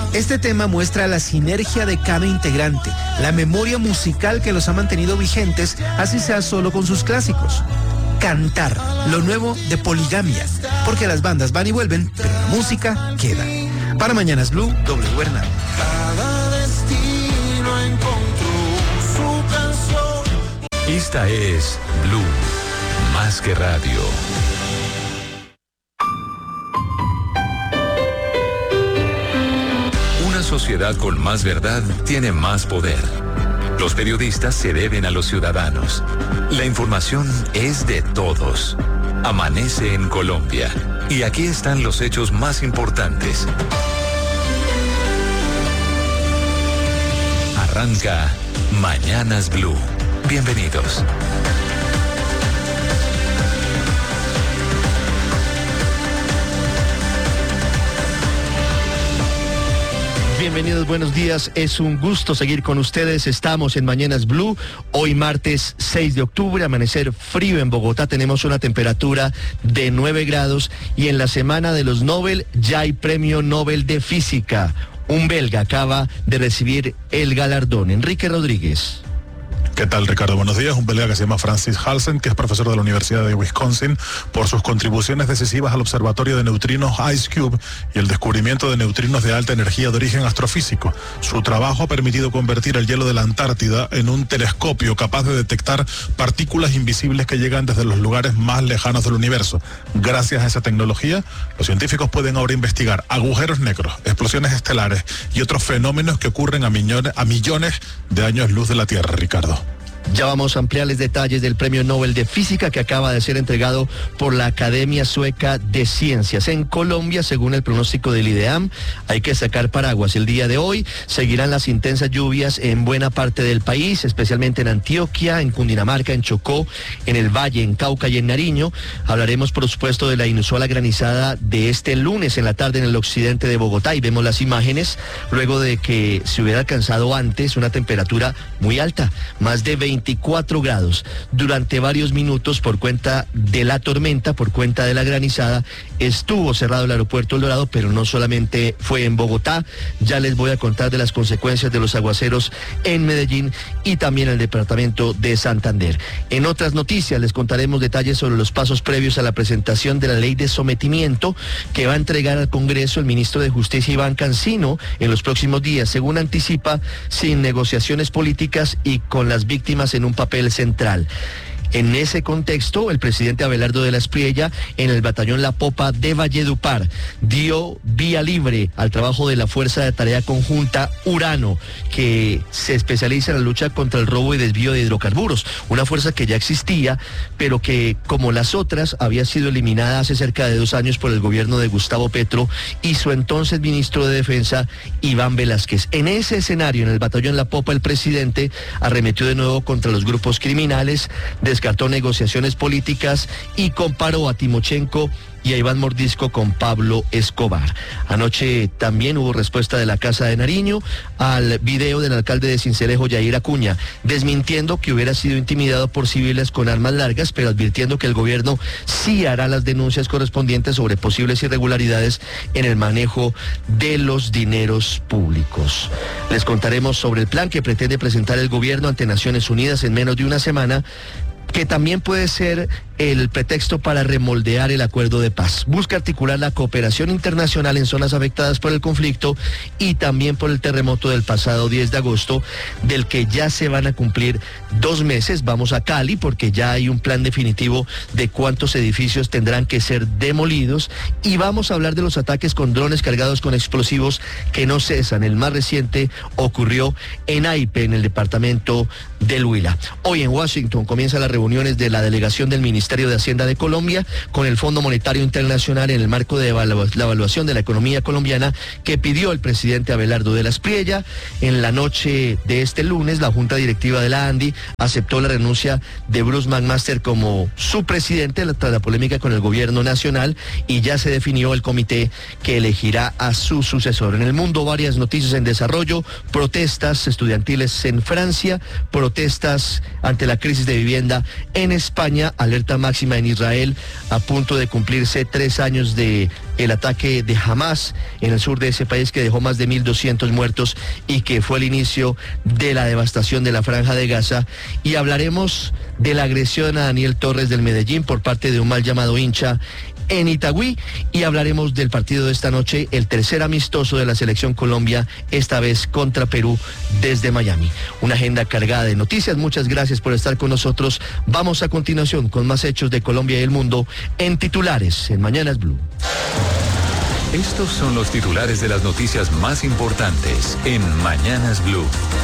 Este tema muestra la sinergia de cada integrante, la memoria musical que los ha mantenido vigentes, así sea solo con sus clásicos. Cantar, lo nuevo de Poligamia, porque las bandas van y vuelven, pero la música queda. Para Mañanas Blue, W Bernal. Cada destino encontró su canción. Esta es Blue, más que radio. Una sociedad con más verdad tiene más poder. Los periodistas se deben a los ciudadanos. La información es de todos. Amanece en Colombia. Y aquí están los hechos más importantes. Arranca Mañanas Blue. Bienvenidos. Bienvenidos, buenos días, es un gusto seguir con ustedes, estamos en Mañanas Blue, hoy martes 6 de octubre, amanecer frío en Bogotá, tenemos una temperatura de 9 grados y en la semana de los Nobel ya hay premio Nobel de Física, un belga acaba de recibir el galardón, Enrique Rodríguez. ¿Qué tal, Ricardo? Buenos días. Un belga que se llama Francis Halsen, que es profesor de la Universidad de Wisconsin, por sus contribuciones decisivas al observatorio de neutrinos IceCube y el descubrimiento de neutrinos de alta energía de origen astrofísico. Su trabajo ha permitido convertir el hielo de la Antártida en un telescopio capaz de detectar partículas invisibles que llegan desde los lugares más lejanos del universo. Gracias a esa tecnología, los científicos pueden ahora investigar agujeros negros, explosiones estelares y otros fenómenos que ocurren a millones de años luz de la Tierra, Ricardo. Ya vamos a ampliarles detalles del Premio Nobel de Física que acaba de ser entregado por la Academia Sueca de Ciencias. En Colombia, según el pronóstico del IDEAM, hay que sacar paraguas. El día de hoy seguirán las intensas lluvias en buena parte del país, especialmente en Antioquia, en Cundinamarca, en Chocó, en el Valle, en Cauca y en Nariño. Hablaremos, por supuesto, de la inusual granizada de este lunes en la tarde en el occidente de Bogotá y vemos las imágenes luego de que se hubiera alcanzado antes una temperatura muy alta, más de 24 grados durante varios minutos por cuenta de la tormenta, por cuenta de la granizada. Estuvo cerrado el aeropuerto El Dorado, pero no solamente fue en Bogotá. Ya les voy a contar de las consecuencias de los aguaceros en Medellín y también en el departamento de Santander. En otras noticias les contaremos detalles sobre los pasos previos a la presentación de la ley de sometimiento que va a entregar al Congreso el ministro de Justicia Iván Cancino en los próximos días, según anticipa, sin negociaciones políticas y con las víctimas en un papel central. En ese contexto, el presidente Abelardo de la Espriella, en el batallón La Popa de Valledupar, dio vía libre al trabajo de la Fuerza de Tarea Conjunta Urano, que se especializa en la lucha contra el robo y desvío de hidrocarburos, una fuerza que ya existía, pero que, como las otras, había sido eliminada hace cerca de 2 años por el gobierno de Gustavo Petro y su entonces ministro de Defensa, Iván Velázquez. En ese escenario, en el batallón La Popa, el presidente arremetió de nuevo contra los grupos criminales, descartó negociaciones políticas y comparó a Timochenko y a Iván Mordisco con Pablo Escobar. Anoche también hubo respuesta de la Casa de Nariño al video del alcalde de Sincelejo, Yair Acuña, desmintiendo que hubiera sido intimidado por civiles con armas largas, pero advirtiendo que el gobierno sí hará las denuncias correspondientes sobre posibles irregularidades en el manejo de los dineros públicos. Les contaremos sobre el plan que pretende presentar el gobierno ante Naciones Unidas en menos de una semana, que también puede ser el pretexto para remoldear el acuerdo de paz. Busca articular la cooperación internacional en zonas afectadas por el conflicto y también por el terremoto del pasado 10 de agosto, del que ya se van a cumplir 2 meses. Vamos a Cali porque ya hay un plan definitivo de cuántos edificios tendrán que ser demolidos y vamos a hablar de los ataques con drones cargados con explosivos que no cesan. El más reciente ocurrió en Aipe, en el departamento del Huila. Hoy en Washington comienzan las reuniones de la delegación del Ministerio de Hacienda de Colombia con el Fondo Monetario Internacional en el marco de la evaluación de la economía colombiana que pidió el presidente Abelardo de la Espriella. En la noche de este lunes, la Junta Directiva de la ANDI aceptó la renuncia de Bruce McMaster como su presidente tras la polémica con el gobierno nacional y ya se definió el comité que elegirá a su sucesor. En el mundo, varias noticias en desarrollo: protestas estudiantiles en Francia, protestas ante la crisis de vivienda en España, alertan máxima en Israel, a punto de cumplirse 3 años de el ataque de Hamas en el sur de ese país, que dejó más de 1.200 muertos y que fue el inicio de la devastación de la Franja de Gaza. Y hablaremos de la agresión a Daniel Torres del Medellín por parte de un mal llamado hincha en Itagüí, y hablaremos del partido de esta noche, el tercer amistoso de la Selección Colombia, esta vez contra Perú desde Miami. Una agenda cargada de noticias. Muchas gracias por estar con nosotros. Vamos a continuación con más hechos de Colombia y el mundo en titulares en Mañanas Blue. Estos son los titulares de las noticias más importantes en Mañanas Blue.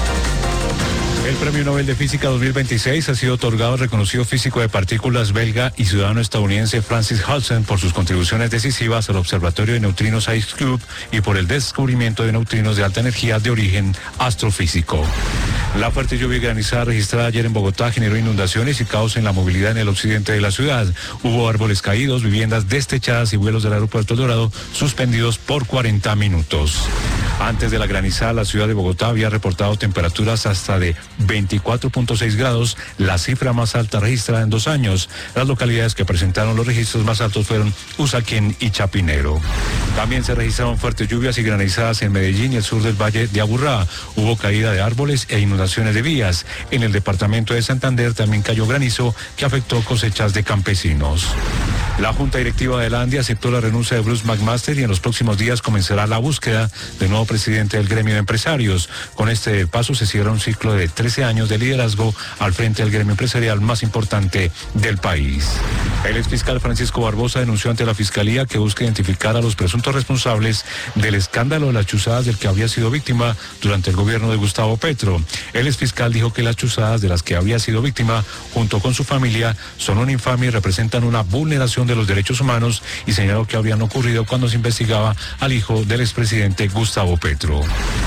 El Premio Nobel de Física 2026 ha sido otorgado al reconocido físico de partículas belga y ciudadano estadounidense Francis Halsen por sus contribuciones decisivas al Observatorio de Neutrinos IceCube y por el descubrimiento de neutrinos de alta energía de origen astrofísico. La fuerte lluvia y granizada registrada ayer en Bogotá generó inundaciones y caos en la movilidad en el occidente de la ciudad. Hubo árboles caídos, viviendas destechadas y vuelos del aeropuerto El Dorado suspendidos por 40 minutos. Antes de la granizada, la ciudad de Bogotá había reportado temperaturas hasta de 24.6 grados, la cifra más alta registrada en 2 años. Las localidades que presentaron los registros más altos fueron Usaquén y Chapinero. También se registraron fuertes lluvias y granizadas en Medellín y el sur del Valle de Aburrá. Hubo caída de árboles e inundaciones de vías. En el departamento de Santander también cayó granizo que afectó cosechas de campesinos. La Junta Directiva de la ANDI aceptó la renuncia de Bruce McMaster y en los próximos días comenzará la búsqueda del nuevo presidente del gremio de empresarios. Con este paso se cierra un ciclo de 13 años de liderazgo al frente del gremio empresarial más importante del país. El exfiscal Francisco Barbosa denunció ante la Fiscalía que busca identificar a los presuntos responsables del escándalo de las chuzadas del que había sido víctima durante el gobierno de Gustavo Petro. El exfiscal dijo que las chuzadas de las que había sido víctima, junto con su familia, son una infamia y representan una vulneración de los derechos humanos, y señaló que habrían ocurrido cuando se investigaba al hijo del expresidente Gustavo Petro.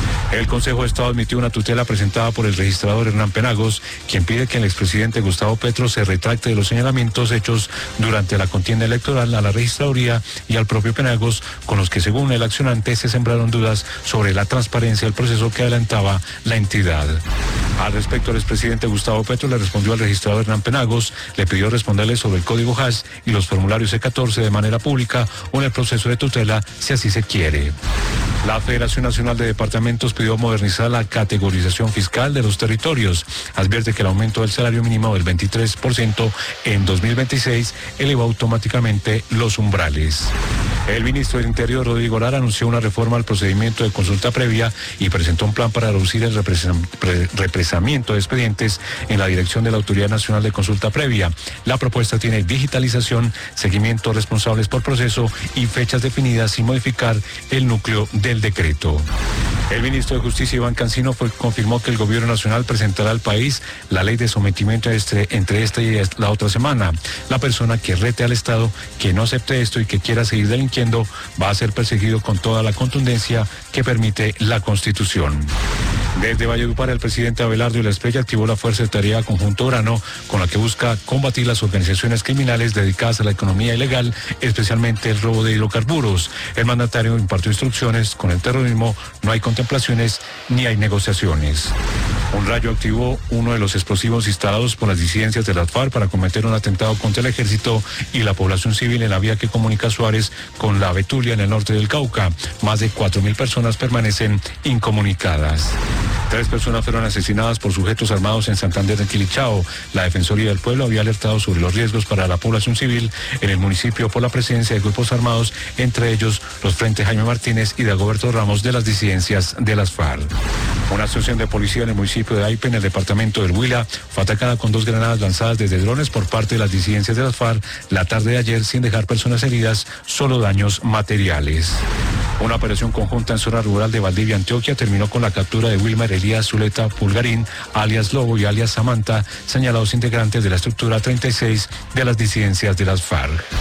El Consejo de Estado admitió una tutela presentada por el registrador Hernán Penagos, quien pide que el expresidente Gustavo Petro se retracte de los señalamientos hechos durante la contienda electoral a la registraduría y al propio Penagos, con los que según el accionante se sembraron dudas sobre la transparencia del proceso que adelantaba la entidad. Al respecto, el expresidente Gustavo Petro le respondió al registrador Hernán Penagos, le pidió responderle sobre el código hash y los formularios C14 de manera pública o en el proceso de tutela, si así se quiere. La Federación Nacional de Departamentos pidió modernizar la categorización fiscal de los territorios. Advierte que el aumento del salario mínimo del 23% en 2026 elevó automáticamente los umbrales. El ministro del Interior, Rodrigo Lara, anunció una reforma al procedimiento de consulta previa y presentó un plan para reducir el represamiento de expedientes en la dirección de la Autoridad Nacional de Consulta Previa. La propuesta tiene digitalización, seguimiento, responsables por proceso y fechas definidas sin modificar el núcleo del decreto. El ministro de Justicia, Iván Cancino, confirmó que el gobierno nacional presentará al país la ley de sometimiento entre esta y la otra semana. La persona que rete al Estado que no acepte esto y que quiera seguir delinquiendo va a ser perseguido con toda la contundencia que permite la Constitución. Desde Valledupar, el presidente Abelardo Ilesprella activó la Fuerza de Tarea Conjunto Urano, con la que busca combatir las organizaciones criminales dedicadas a la economía ilegal, especialmente el robo de hidrocarburos. El mandatario impartió instrucciones: con el terrorismo no hay contemplaciones ni hay negociaciones. Un rayo activó uno de los explosivos instalados por las disidencias de las FARC para cometer un atentado contra el ejército y la población civil en la vía que comunica Suárez con La Betulia en el norte del Cauca. Más de 4.000 personas permanecen incomunicadas. 3 personas fueron asesinadas por sujetos armados en Santander de Quilichao. La Defensoría del Pueblo había alertado sobre los riesgos para la población civil en el municipio por la presencia de grupos armados, entre ellos los Frentes Jaime Martínez y Dagoberto Ramos de las disidencias de las FARC. Una asociación de policía en el municipio de Aipe, en el departamento del Huila, fue atacada con 2 granadas lanzadas desde drones por parte de las disidencias de las FARC la tarde de ayer, sin dejar personas heridas, solo daños materiales. Una operación conjunta en zona rural de Valdivia, Antioquia, terminó con la captura de Wilmer Elías Zuleta Pulgarín, alias Lobo y alias Samantha, señalados integrantes de la estructura 36 de las disidencias de las FARC.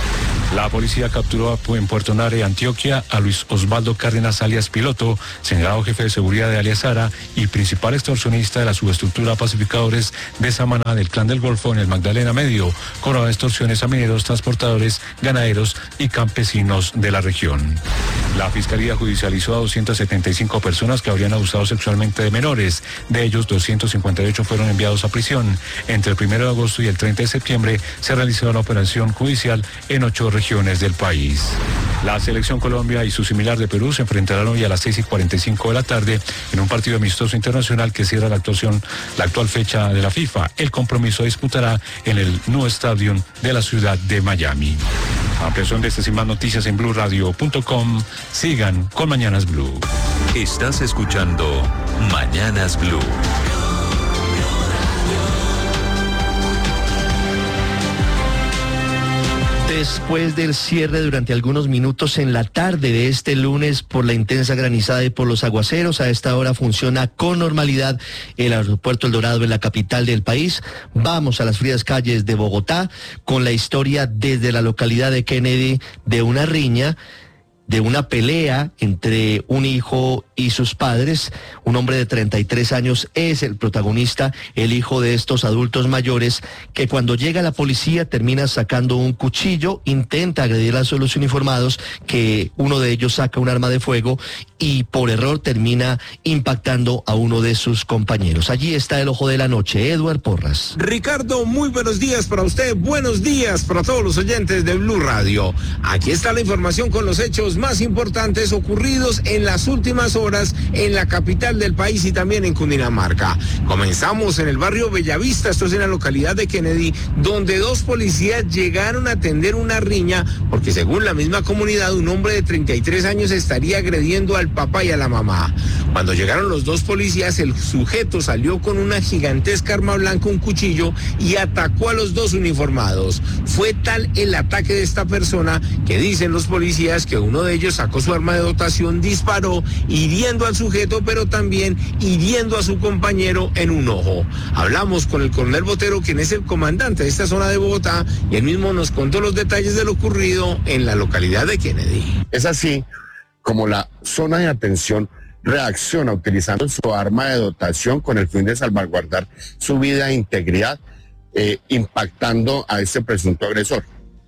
La policía capturó en Puerto Nare, Antioquia, a Luis Osvaldo Cárdenas alias Piloto, señalado jefe de seguridad de alias Sara y principal extorsionista de la subestructura Pacificadores de Samaná del Clan del Golfo en el Magdalena Medio, cobraba extorsiones a mineros, transportadores, ganaderos y campesinos de la región. La Fiscalía judicializó a 275 personas que habrían abusado sexualmente de menores. De ellos, 258 fueron enviados a prisión. Entre el 1 de agosto y el 30 de septiembre se realizó la operación judicial en 8 regiones del país. La Selección Colombia y su similar de Perú se enfrentarán hoy a las 6:45 de la tarde en un partido amistoso internacional que cierra la actual fecha de la FIFA. El compromiso disputará en el nuevo estadio de la ciudad de Miami. Ampliación de estas y más noticias en BluRadio.com. Sigan con Mañanas Blue. Estás escuchando Mañanas Blue. Después del cierre durante algunos minutos en la tarde de este lunes por la intensa granizada y por los aguaceros, a esta hora funciona con normalidad el aeropuerto El Dorado en la capital del país. Vamos a las frías calles de Bogotá con la historia desde la localidad de Kennedy de una riña, de una pelea entre un hijo y sus padres. Un hombre de 33 años es el protagonista, el hijo de estos adultos mayores, que cuando llega la policía termina sacando un cuchillo, intenta agredir a los uniformados, que uno de ellos saca un arma de fuego y por error termina impactando a uno de sus compañeros. Allí está el ojo de la noche, Eduard Porras. Ricardo, muy buenos días para usted, buenos días para todos los oyentes de Blue Radio. Aquí está la información con los hechos más importantes ocurridos en las últimas horas en la capital del país y también en Cundinamarca. Comenzamos en el barrio Bellavista, esto es en la localidad de Kennedy, donde 2 policías llegaron a atender una riña porque según la misma comunidad un hombre de 33 años estaría agrediendo al papá y a la mamá. Cuando llegaron los 2 policías, el sujeto salió con una gigantesca arma blanca, un cuchillo, y atacó a los 2 uniformados. Fue tal el ataque de esta persona que dicen los policías que uno de ellos sacó su arma de dotación, disparó, hiriendo al sujeto, pero también hiriendo a su compañero en un ojo. Hablamos con el coronel Botero, quien es el comandante de esta zona de Bogotá, y él mismo nos contó los detalles de lo ocurrido en la localidad de Kennedy. Es así como la zona de atención reacciona utilizando su arma de dotación con el fin de salvaguardar su vida e integridad, impactando a este presunto agresor.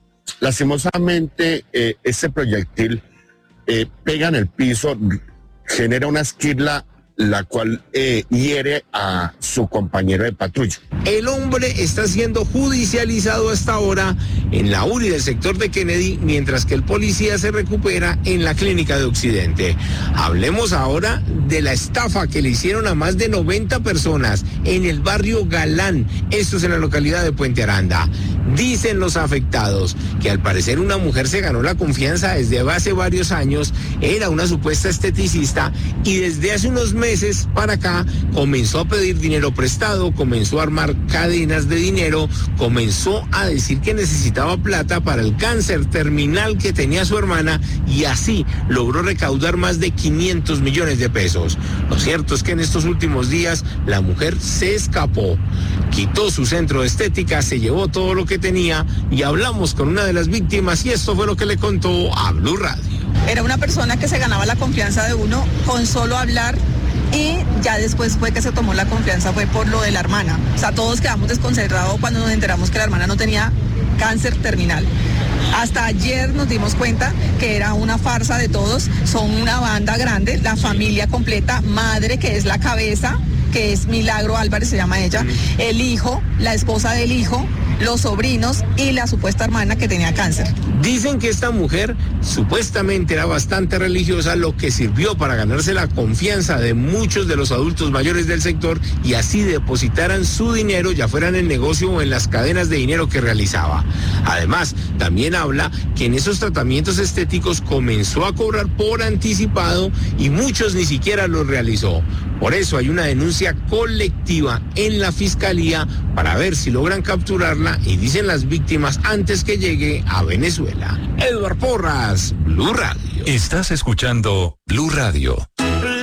Lastimosamente, este proyectil pega en el piso, genera una esquirla, la cual hiere a su compañero de patrulla. El hombre está siendo judicializado hasta ahora en la URI del sector de Kennedy, mientras que el policía se recupera en la clínica de Occidente. Hablemos ahora de la estafa que le hicieron a más de 90 personas en el barrio Galán, esto es en la localidad de Puente Aranda. Dicen los afectados que al parecer una mujer se ganó la confianza desde hace varios años, era una supuesta esteticista y desde hace unos meses para acá comenzó a pedir dinero prestado, comenzó a armar cadenas de dinero, comenzó a decir que necesitaba plata para el cáncer terminal que tenía su hermana y así logró recaudar más de 500 millones de pesos. Lo cierto es que en estos últimos días la mujer se escapó, quitó su centro de estética, se llevó todo lo que tenía y hablamos con una de las víctimas y esto fue lo que le contó a Blue Radio. Era una persona que se ganaba la confianza de uno con solo hablar y ya después fue que se tomó la confianza, fue por lo de la hermana. O sea, todos quedamos desconcertados cuando nos enteramos que la hermana no tenía cáncer terminal. Hasta ayer nos dimos cuenta que era una farsa de todos, son una banda grande, la familia completa, madre que es la cabeza, que es Milagro Álvarez se llama ella, el hijo, la esposa del hijo, los sobrinos y la supuesta hermana que tenía cáncer. Dicen que esta mujer supuestamente era bastante religiosa, lo que sirvió para ganarse la confianza de muchos de los adultos mayores del sector y así depositaran su dinero, ya fuera en el negocio o en las cadenas de dinero que realizaba. Además, también habla que en esos tratamientos estéticos comenzó a cobrar por anticipado y muchos ni siquiera los realizó. Por eso hay una denuncia colectiva en la fiscalía para ver si logran capturarla y dicen las víctimas antes que llegue a Venezuela. Eduard Porras, Blue Radio. Estás escuchando Blue Radio.